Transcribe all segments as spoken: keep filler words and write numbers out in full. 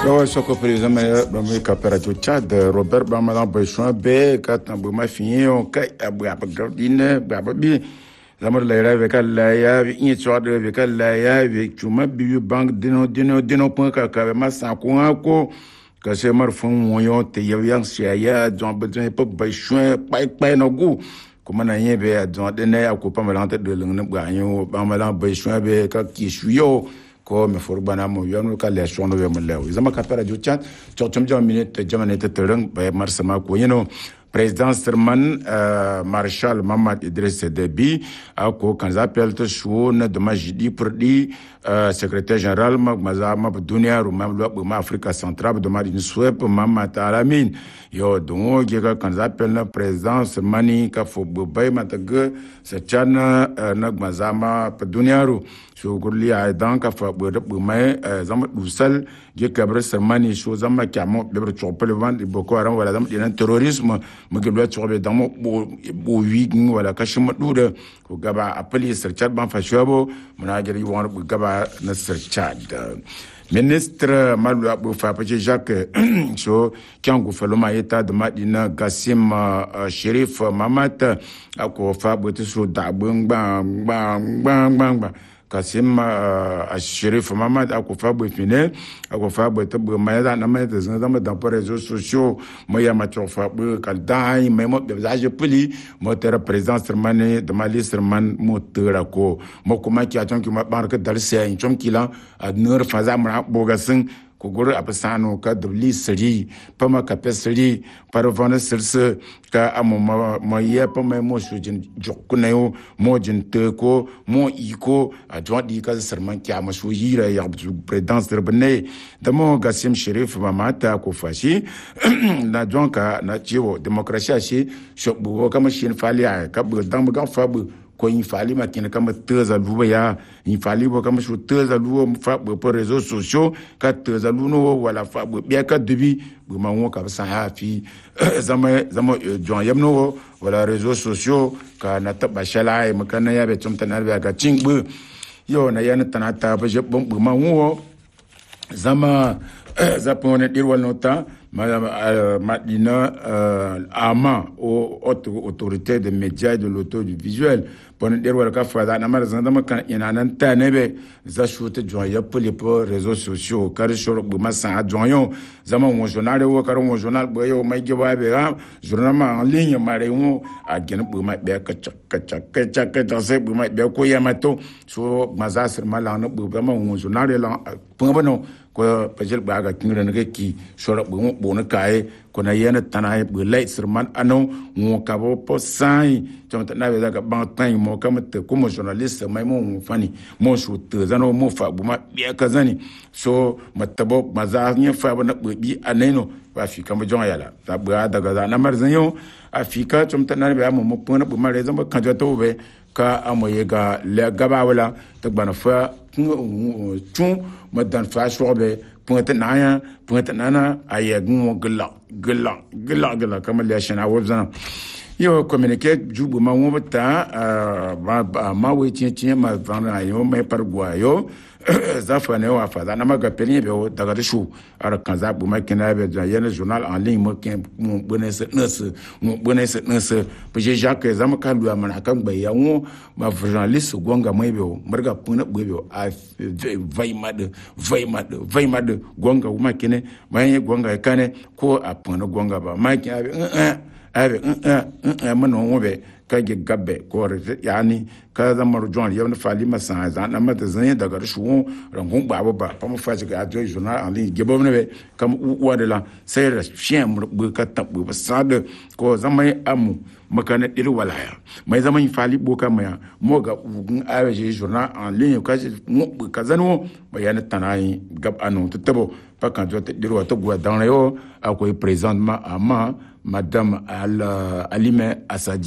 Yo soko président mais bamwe coopérative Tchad Robert Bamalan Boychon be katambu ma fini on kai abu abgadine bababi lamar la yara avec la ya ni soir de avec la ya avec chuma biu bank dino dino dino point ka ka ma sa ko ko ka se mar fon moyon te yavian sia ya don besoin pas Boychon pai pai no gu kuma na yebe don de ne akopa malante de leng ba yo Bamalan Boychon be ka ki suyo comme forbana mo yanu ka le shono be melew zama ka pera juchat chochom jam minute jamane te tereng be marsama ko yeno président Serman euh, Marshal Mamad Idriss Déby ako kan appel te shone de majidi pour di euh, secrétaire général magmaza mab dunia ru mam lo ma Afrique centrale de madine swep Mamad Alamin yo donc ga kan appel na président Sermani ka fo bay matag se chana nagmaza ma dunia ru so gurli ay donc fa bo de mai zama dusal ge kabre Sermani so zama kamo be chopel vent boko haram wala zama dinan terrorisme mugilwa tsobe damo bo bo wigin wala kashima duda ko gaba appeli serchat ban fashobo munajiri won gaba na serchat ministre Malou Abou Fapache Jacques so kiangu faloma eta de Madina Gassim Sherif Mamat ako fabote so dabung bang bang bang bang Kassim Sherif Mamat ako fabo fine ako fabo te bu mayada na mayada zama dans les réseaux sociaux moya macho fabo kaldai memo bezaje puli mo tera président Sermane de Mali Serman mo tera ko mo kuma ki aton ki ma barka dalse in chom kila adnur faza mra bogasin ko gor apasano ka dubli seri pama ka peseri paravana serse ka amoma moya pama mo sujin jokunayo mo jinte ko mo iko adwa di ka Serman ki amasu yira ya président Serbane damo Gassim Sherif Mamata ko fashi na donka na jiwo demokrasia shi shokbu kama shin fali ka bu dam ga fabu ko in fali makina kama teza luwa ya in fali bo kama shu teza luwa fa bo po réseaux sociaux ka teza luno wala fa bo biya ka debi bo ma won ka sa ha fi zama zama jon yamno wala réseaux sociaux ka na taba shala e makana ya be tumta na be ga chingbu yo na yana tanata ba je bo ma won zama zapone dirwal nota Madina euh, Ama aux autorités des médias et de l'audiovisuel pour dire wala ka fada na mar zanda makan ina nan ta nebe za shote joya pour les réseaux sociaux car shoro bu masa joyo zaman mo journal wo car mo journal bo yo mai geba be ha journal ma en ligne mare wo a gen bu ma be ka ka ka ka ka dans ce bu ma be ko yamato so maza sir mala na bu ba mo journal la pour ba no ko pajel ba ga kinga ne ki shoro bu bo na kai ko na yana tanai bu lait Serman ano mo ka bo po sai tonta na be ga ban tan mo kama te ko mo journaliste mai mo fani mo shu te zano mo fa bu ma biya kazani so matabo maza nya fa ba na bi aneno ba fi kama jon yala ta ba daga za na marzanyo afika tonta na be mo mo pona bu ma rezan ba kan to be ka amoye ga le gaba wala ta bana fa tun madan fa shobe punta naya punta nana ayagun gla gla gla gla kama le shana wobzana yo communiquer jubu ma wobta ma ma wetin tin ma vana yo me pargwa yo zafane wa fa na maga pelin be daga shu ara kanza bu ma kina be yana journal en ligne mo ken mo bonese nese mo bonese nese je jacques zama kan lu amana kan gbe ya wo ma journaliste gonga mai be marga puna be be a vai mad vai mad vai mad gonga ma kine ma ye gonga kane ko a puna gonga ba ma kin abi abi eh mano wo be ka gabbe ko yani ka zama rujon yau na fali masan za na mata zan daga shuwon rangun baba ba fa mu faji ga ajo journal en ligne gebo ne be kam uwa de la sai da chien mu ka tabu ba sada ko zama amu makana dir walaya mai zaman fali boka maya mo ga ugun aje journal en ligne ka mu ka zanu bayana tanai gab anu tabo pa kan jo te dir wa to gwa dan yo akoy présentement ama madame Al Alime Assadie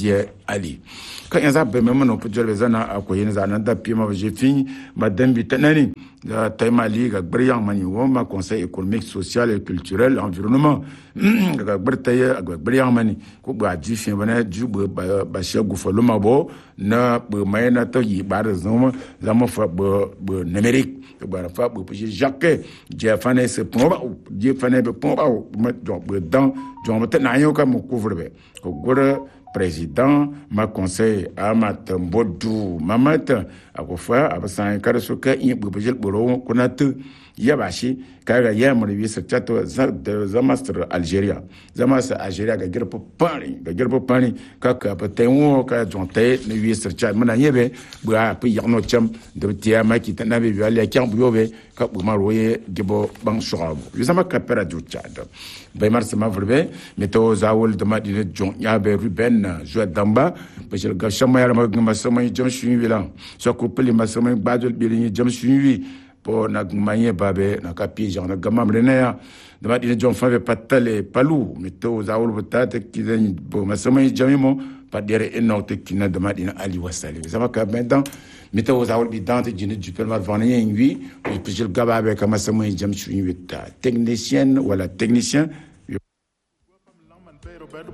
Ali kan yanzu be memma no pujol zana akoyi na zanan da pima je fin madame bitanani da taimali ga gbriyan mani woma conseil économique social et culturel environnement ga gbrtaye ga gbriyan mani ko ba ji fin bana ju ba ba shegu fo luma bo na be mayna to yi ba da zama zama fa be numérique ba fa be puje jacques je fane se pomba je fane be pomba ma donc dans donc na yo ka mo couvre be ko gora président ma conseil amat mbodou mamat akofa abasan kada soka in bubujel boro kunat yabashi kaga yamri wi saktato za master algeria za master algeria ga gerpo pani ga gerpo pani kaka patenwo ka jonte ne wi sakta mana yebe bua pi yarno cham de tia maki tanabe wi ali kyam buyobe ka bu maroye gebo bang shorabo yusama kapera du chad bay mars ma vrbe meto zawol de madine jon yabe ruben joa damba pechel ga shama yar ma ma sama jam shuwi lan so ko peli ma sama badol bi jam shuwi po na manye babe na kapi genre gamam renea de madine jon fa patale palu meto zawol butata kizen bo ma sama jamimo pa dere enote kina de madine ali wasali yusama ka maintenant meto zawol bi dante jine du pelma vanien wi pechel gababe kama sama jam shuwi ta technicien wala technicien